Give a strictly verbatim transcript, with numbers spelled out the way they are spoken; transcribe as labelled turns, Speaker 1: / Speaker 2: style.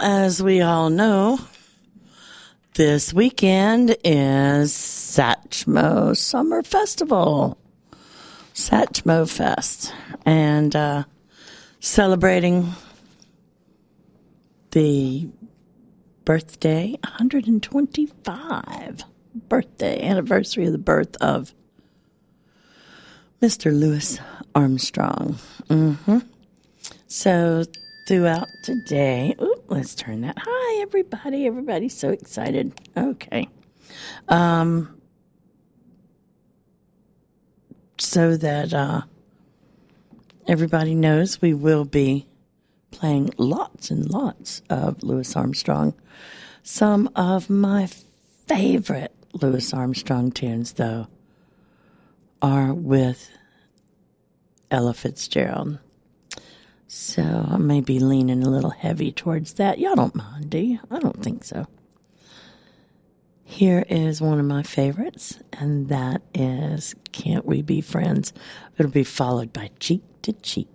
Speaker 1: as we all know, this weekend is Satchmo Summer Festival. Satchmo Fest. And uh, celebrating the birthday, one hundred twenty-five birthday anniversary of the birth of Mister Louis Armstrong. Mm-hmm. So throughout today, ooh, let's turn that. Hi, everybody. Everybody's so excited. Okay. Um, so that uh, everybody knows, we will be playing lots and lots of Louis Armstrong. Some of my favorite Louis Armstrong tunes, though, are with Ella Fitzgerald. So I may be leaning a little heavy towards that. Y'all don't mind, do you? I don't think so. Here is one of my favorites, and that is Can't We Be Friends? It'll be followed by Cheek to Cheek.